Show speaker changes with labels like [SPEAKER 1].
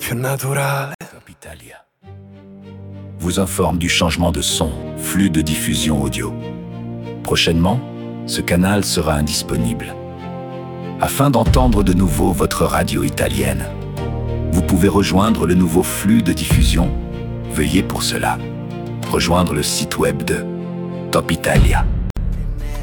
[SPEAKER 1] più naturale.
[SPEAKER 2] Top Italia vous informe du changement de son, flux de diffusion audio. Prochainement, ce canal sera indisponible. Afin d'entendre de nouveau votre radio italienne, vous pouvez rejoindre le nouveau flux de diffusion. Veuillez pour cela rejoindre le site web de Top Italia.